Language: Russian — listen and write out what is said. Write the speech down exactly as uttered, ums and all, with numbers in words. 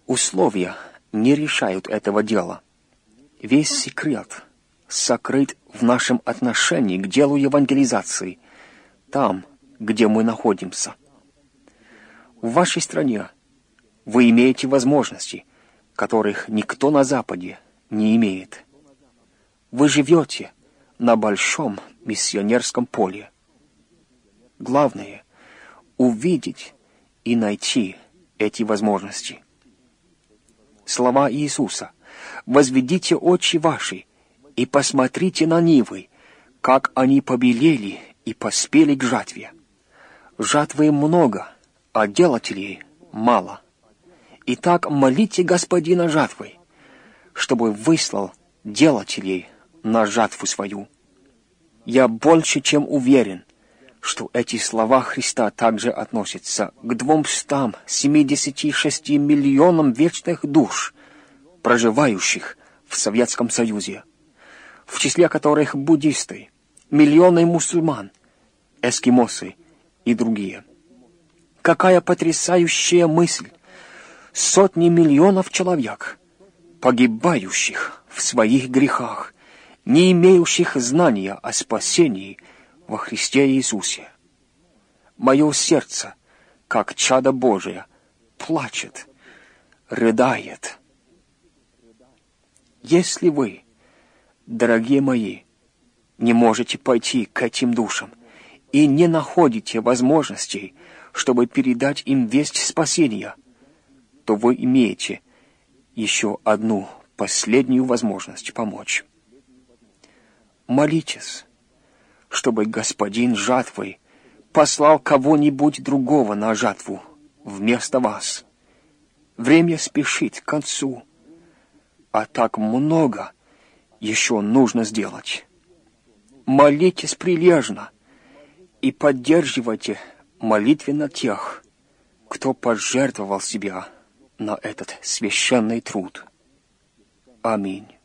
Условия не решают этого дела. Весь секрет сокрыт в нашем отношении к делу евангелизации, там, где мы находимся. В вашей стране вы имеете возможности, которых никто на Западе не имеет. Вы живете на большом миссионерском поле. Главное — увидеть и найти эти возможности. Слова Иисуса: «Возведите очи ваши и посмотрите на нивы, как они побелели и поспели к жатве. Жатвы много, а делателей мало. Итак, молите Господина жатвы, чтобы выслал делателей на жатву свою». Я больше чем уверен, что эти слова Христа также относятся к двумстам семидесяти шести миллионам вечных душ, проживающих в Советском Союзе, в числе которых буддисты, миллионы мусульман, эскимосы и другие. Какая потрясающая мысль! Сотни миллионов человек, погибающих в своих грехах, не имеющих знания о спасении во Христе Иисусе. Мое сердце, как чадо Божие, плачет, рыдает. Если вы, дорогие мои, не можете пойти к этим душам и не находите возможностей, чтобы передать им весть спасения, то вы имеете еще одну последнюю возможность помочь. Молитесь, чтобы Господин жатвы послал кого-нибудь другого на жатву вместо вас. Время спешит к концу, а так много еще нужно сделать. Молитесь прилежно и поддерживайте молитвенно тех, кто пожертвовал себя на этот священный труд. Аминь.